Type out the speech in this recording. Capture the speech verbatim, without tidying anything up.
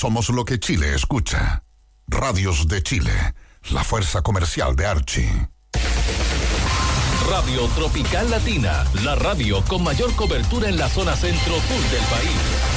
Somos lo que Chile escucha. Radios de Chile, la fuerza comercial de Archie. Radio Tropical Latina, la radio con mayor cobertura en la zona centro-sur del país.